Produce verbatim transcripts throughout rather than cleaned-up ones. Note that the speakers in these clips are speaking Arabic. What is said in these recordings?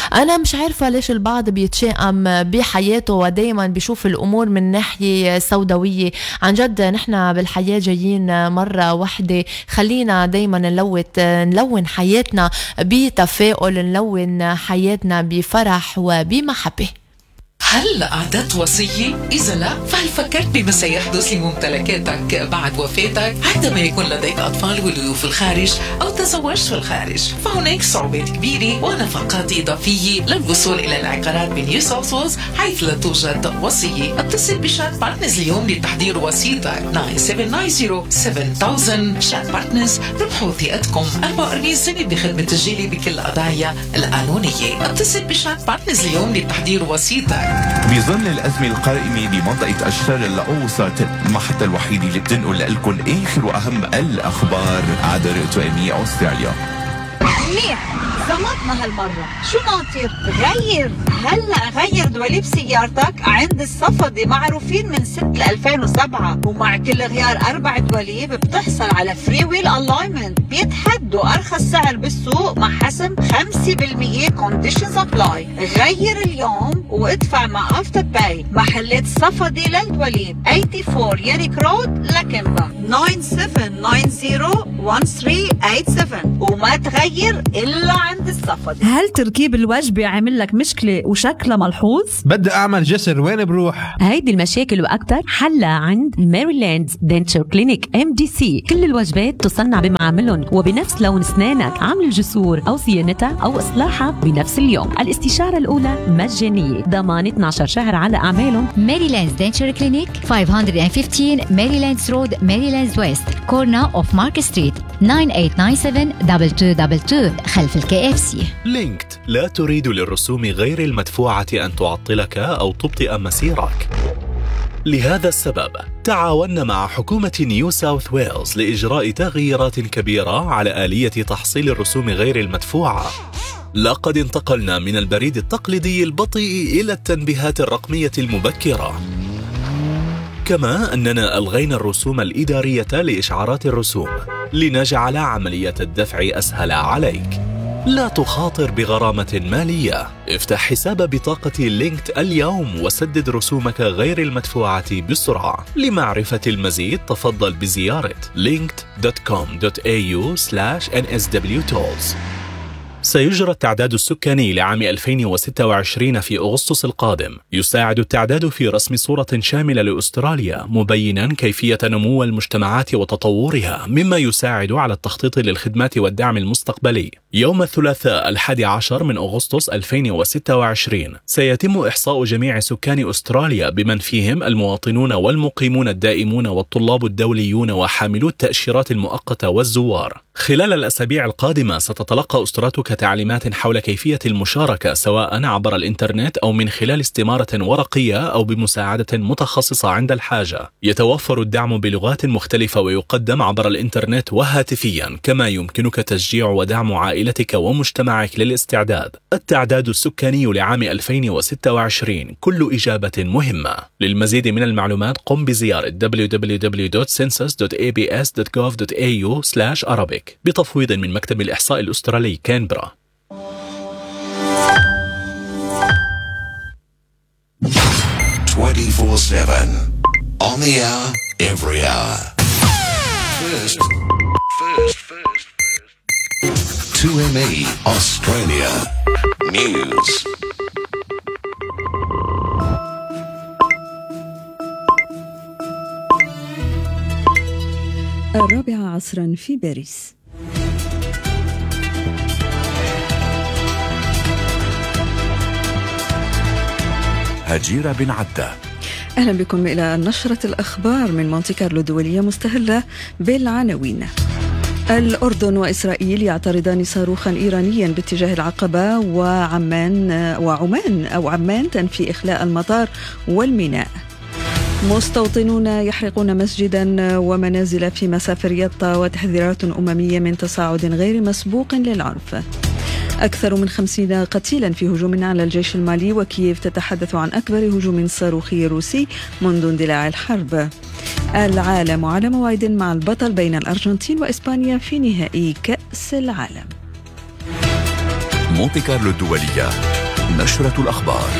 أنا مش عارفة ليش البعض بيتشائم بحياته ودايما بيشوف الأمور من ناحية سوداوية. عن جد نحن بالحياة جايين مرة واحدة، خلينا دايما نلوت نلون حياتنا بتفاؤل، نلون حياتنا بفرح وبمحبة. هل أعددت وصية؟ إذا لا، فهل فكرت بما سيحدث لممتلكاتك بعد وفاتك عندما يكون لديك أطفال ولدوا في الخارج أو تزوجت في الخارج؟ فهناك صعوبات كبيرة ونفقات إضافية للوصول إلى العقارات بنيو ساوث ويلز حيث لا توجد وصية. اتصل بشات بارتنرز اليوم لتحضير وصيتك تسعة سبعة تسعة صفر سبعة ألف. شات بارتنرز، ربحوا ثقتكم. أربعة وأربعين سنة بخدمة تسجيلي بكل القضايا القانونية. اتصل بشات بارتنرز اليوم لتحضير وصيتك. بظل الأزمة القائمة بمنطقة أشرار الأوسط، المحطة الوحيدة اللي بتنقل لكم آخر وأهم الأخبار عبر أمي أستراليا. منيح، زمطنا هالمرة. شو ناطر؟ غير هلأ غير دواليب سيارتك عند الصفدي، معروفين من سنة ألفين وسبعة، ومع كل غيار أربع دواليب بتحصل على فري ويل ألاينمنت. بيتحدوا أرخص سعر بالسوق مع حسم خمسة بالمية كونديشنز أبلاي. غير اليوم وادفع مع أفتر باي. محلات الصفدي للدواليب أربعة وثمانين ياريك رود لكمبا تسعة سبعة تسعة صفر واحد ثلاثة ثمانية سبعة، وما تغير إلا عند الصفدي. هل تركيب الوجبة عامل لك مشكلة وشكلها ملحوظ؟ بدي أعمل جسر، وين بروح؟ هيدي المشاكل وأكتر حلها عند ميريلاند دنتشر كلينيك ام دي سي. كل الوجبات تصنع بمعاملهم وبنفس لون أسنانك. عمل الجسور أو صيانتها أو إصلاحها بنفس اليوم. الاستشارة الأولى مجانية، ضمان اثني عشر شهر على أعمالهم. ميريلاند دنتشر كلينيك خمسمية وخمستاشر ميريلاند رود، ميريلاند ويست، كورنا اوف مارك ستريت. تسعة ثمانية تسعة سبعة اثنين اثنين اثنين اثنين خلف الكي اف سي. لينكد لا تريد للرسوم غير المدفوعة أن تعطلك أو تبطئ مسيرك. لهذا السبب تعاوننا مع حكومة نيو ساوث ويلز لإجراء تغييرات كبيرة على آلية تحصيل الرسوم غير المدفوعة. لقد انتقلنا من البريد التقليدي البطيء إلى التنبيهات الرقمية المبكرة. كما أننا ألغينا الرسوم الإدارية لإشعارات الرسوم لنجعل عملية الدفع أسهل عليك. لا تخاطر بغرامة مالية. افتح حساب بطاقة لينكد اليوم وسدد رسومك غير المدفوعة بسرعة. لمعرفة المزيد تفضل بزيارة لينكد دوت كوم دوت إيه يو سلاش إن إس دبليو تولز. سيجرى التعداد السكاني لعام ألفين وستة وعشرين في أغسطس القادم. يساعد التعداد في رسم صورة شاملة لأستراليا، مبينا كيفية نمو المجتمعات وتطورها، مما يساعد على التخطيط للخدمات والدعم المستقبلي. يوم الثلاثاء الحادي عشر من أغسطس ألفين وستة وعشرين سيتم إحصاء جميع سكان أستراليا بمن فيهم المواطنون والمقيمون الدائمون والطلاب الدوليون وحاملو التأشيرات المؤقتة والزوار. خلال الأسابيع القادمة ستتلقى أسرتك تعليمات حول كيفية المشاركة، سواء عبر الإنترنت أو من خلال استمارة ورقية أو بمساعدة متخصصة عند الحاجة. يتوفر الدعم بلغات مختلفة ويقدم عبر الإنترنت وهاتفيا، كما يمكنك تشجيع ودعم عائلتك ومجتمعك للاستعداد. التعداد السكاني لعام ألفين وستة وعشرين كل إجابة مهمة. للمزيد من المعلومات قم بزيارة دبليو دبليو دبليو دوت سنسس دوت إيه بي إس دوت جوف دوت إيه يو سلاش أرابيك بتفويض من مكتب الإحصاء الأسترالي كانبرا. twenty-four seven on the hour, every hour. First, first, first, first. two M E Australia News. الرابعة عصرا في باريس. هجيرة بن عدة. أهلا بكم إلى نشرة الأخبار من مونتي كارلو الدولية، مستهلة بالعناوين. الأردن وإسرائيل يعترضان صاروخا إيرانيا باتجاه العقبة وعمان وعمان أو عمان تنفي إخلاء المطار والميناء. مستوطنون يحرقون مسجدا ومنازل في مسافر يطا وتحذيرات أممية من تصاعد غير مسبوق للعنف. أكثر من خمسين قتيلا في هجوم على الجيش المالي، وكييف تتحدث عن أكبر هجوم صاروخي روسي منذ اندلاع الحرب. العالم على موعد مع البطل بين الأرجنتين وإسبانيا في نهائي كأس العالم. مونتي كارلو الدولية نشرة الأخبار.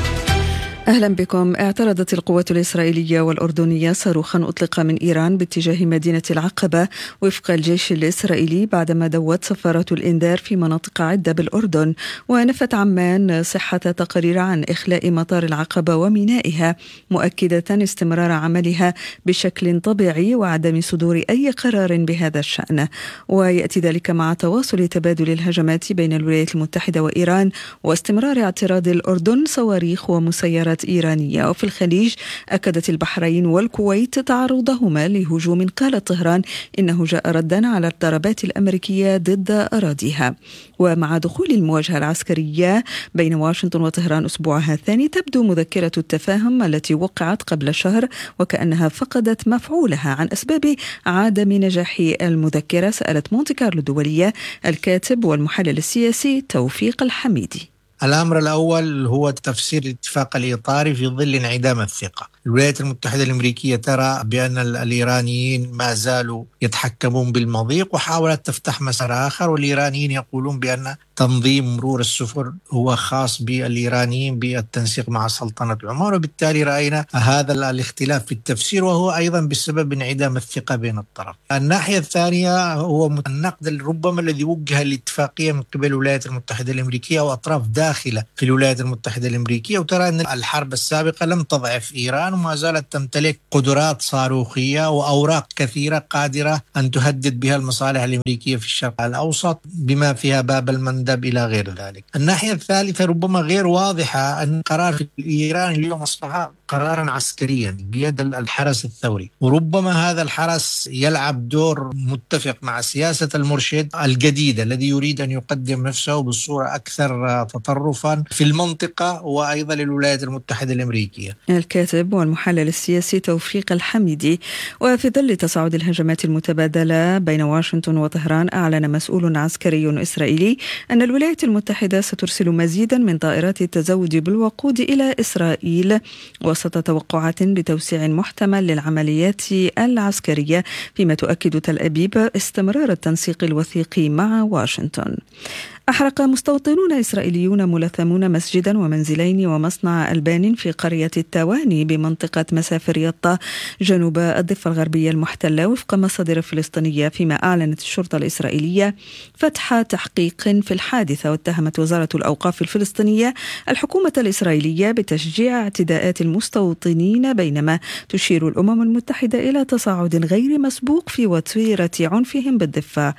أهلا بكم. اعترضت القوات الإسرائيلية والأردنية صاروخا أطلق من إيران باتجاه مدينة العقبة وفق الجيش الإسرائيلي بعدما دوت سفارة الإنذار في مناطق عدة بالأردن. ونفت عمان صحة تقارير عن إخلاء مطار العقبة ومينائها، مؤكدة استمرار عملها بشكل طبيعي وعدم صدور أي قرار بهذا الشأن. ويأتي ذلك مع تواصل تبادل الهجمات بين الولايات المتحدة وإيران واستمرار اعتراض الأردن صواريخ ومسيرات إيرانية. وفي الخليج أكدت البحرين والكويت تعرضهما لهجوم قال طهران إنه جاء ردا على الضربات الأمريكية ضد أراضيها. ومع دخول المواجهة العسكرية بين واشنطن وطهران أسبوعها الثاني، تبدو مذكرة التفاهم التي وقعت قبل شهر وكأنها فقدت مفعولها عن أسباب عدم نجاح المذكرة. سألت مونتي كارلو الدولية الكاتب والمحلل السياسي توفيق الحميدي. الأمر الأول هو تفسير الاتفاق الإطاري في ظل انعدام الثقة. الولايات المتحدة الأمريكية ترى بأن الإيرانيين ما زالوا يتحكمون بالمضيق وحاولت تفتح مسار آخر، والإيرانيين يقولون بأن تنظيم مرور السفن هو خاص بالإيرانيين بالتنسيق مع سلطنة عمان، وبالتالي رأينا هذا الاختلاف في التفسير وهو أيضا بسبب انعدام الثقة بين الطرف. الناحية الثانية هو النقد ربما الذي وجه الاتفاقية من قبل الولايات المتحدة الأمريكية وأطراف داخلة في الولايات المتحدة الأمريكية، وترى أن الحرب السابقة لم تضعف إيران وما زالت تمتلك قدرات صاروخية وأوراق كثيرة قادرة أن تهدد بها المصالح الأمريكية في الشرق الأوسط بما فيها باب المندب إلى غير ذلك. الناحية الثالثة ربما غير واضحة أن قرار في إيران اليوم أصبح قرارا عسكريا بيد الحرس الثوري، وربما هذا الحرس يلعب دور متفق مع سياسة المرشد الجديد الذي يريد أن يقدم نفسه بصورة أكثر تطرفا في المنطقة وأيضا للولايات المتحدة الأمريكية. الكاتب والمحلل السياسي توفيق الحميدي. وفي ظل تصاعد الهجمات المتبادلة بين واشنطن وطهران، أعلن مسؤول عسكري إسرائيلي أن الولايات المتحدة سترسل مزيدا من طائرات التزود بالوقود إلى إسرائيل وسط توقعات بتوسيع محتمل للعمليات العسكرية، فيما تؤكد تل أبيب استمرار التنسيق الوثيق مع واشنطن. أحرق مستوطنون إسرائيليون ملثمون مسجدا ومنزلين ومصنع ألبان في قرية التواني بمنطقة مسافر يطا جنوب الضفة الغربية المحتلة وفق مصادر فلسطينية، فيما أعلنت الشرطة الإسرائيلية فتح تحقيق في الحادثة. واتهمت وزارة الأوقاف الفلسطينية الحكومة الإسرائيلية بتشجيع اعتداءات المستوطنين، بينما تشير الأمم المتحدة إلى تصاعد غير مسبوق في وتيرة عنفهم بالضفة.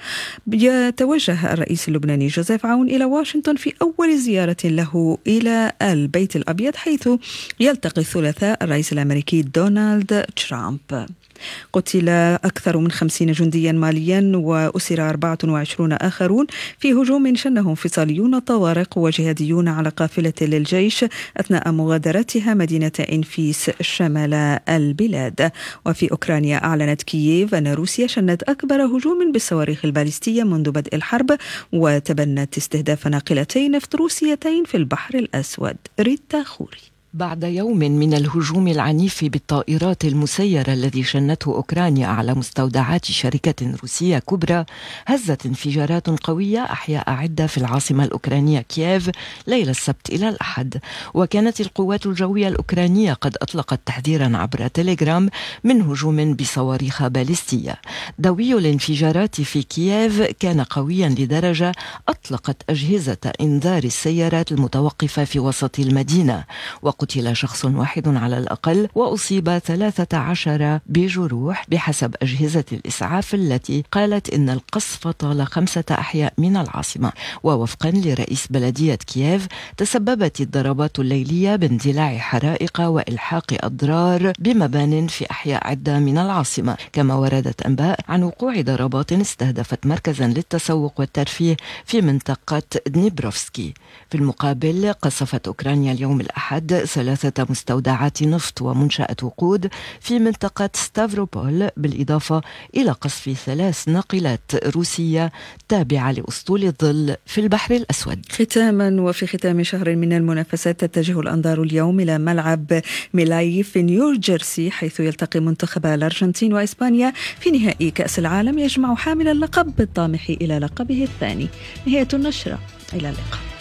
يتوجه الرئيس اللبناني جوزيف عون إلى واشنطن في أول زيارة له إلى البيت الأبيض، حيث يلتقي الثلاثاء الرئيس الأمريكي دونالد ترامب. قتل أكثر من خمسين جنديا ماليا وأسر أربعة وعشرين آخرون في هجوم شنه انفصاليون طوارق وجهاديون على قافلة للجيش أثناء مغادرتها مدينة إنفيس شمال البلاد. وفي أوكرانيا أعلنت كييف أن روسيا شنت أكبر هجوم بالصواريخ الباليستية منذ بدء الحرب، وتبنت استهداف ناقلتين نفط روسيتين في البحر الأسود. ريتا خوري. بعد يوم من الهجوم العنيف بالطائرات المسيرة الذي شنته أوكرانيا على مستودعات شركة روسية كبرى، هزت انفجارات قوية أحياء عدة في العاصمة الأوكرانية كييف ليلة السبت إلى الأحد. وكانت القوات الجوية الأوكرانية قد أطلقت تحذيرا عبر تيليجرام من هجوم بصواريخ باليستية. دوي الانفجارات في كييف كان قويا لدرجة أطلقت أجهزة إنذار السيارات المتوقفة في وسط المدينة، وقد قتل شخص واحد على الأقل وأصيب ثلاثة عشر بجروح بحسب أجهزة الإسعاف التي قالت إن القصف طال خمسة أحياء من العاصمة. ووفقا لرئيس بلدية كييف، تسببت الضربات الليلية باندلاع حرائق وإلحاق أضرار بمبان في أحياء عدة من العاصمة. كما وردت أنباء عن وقوع ضربات استهدفت مركزا للتسوق والترفيه في منطقة دنيبروفسكي. في المقابل، قصفت أوكرانيا اليوم الأحد ثلاثة مستودعات نفط ومنشأة وقود في منطقة ستافروبول، بالإضافة إلى قصف ثلاث ناقلات روسية تابعة لأسطول الظل في البحر الأسود. ختاما، وفي ختام شهر من المنافسات، تتجه الأنظار اليوم إلى ملعب ميلاي في نيوجيرسي، حيث يلتقي منتخبا الأرجنتين وإسبانيا في نهائي كأس العالم يجمع حامل اللقب بالطامح إلى لقبه الثاني. نهاية النشرة، إلى اللقاء.